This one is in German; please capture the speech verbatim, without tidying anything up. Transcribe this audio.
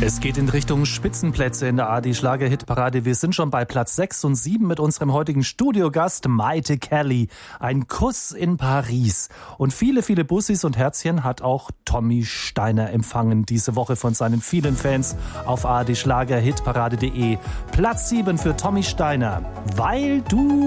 Es geht in Richtung Spitzenplätze in der A R D Schlager-Hitparade. Wir sind schon bei Platz sechs und sieben mit unserem heutigen Studiogast Maite Kelly. Ein Kuss in Paris. Und viele, viele Bussis und Herzchen hat auch Tommy Steiner empfangen diese Woche von seinen vielen Fans auf A R D Schlager Hitparade punkt de. Platz sieben für Tommy Steiner. Weil du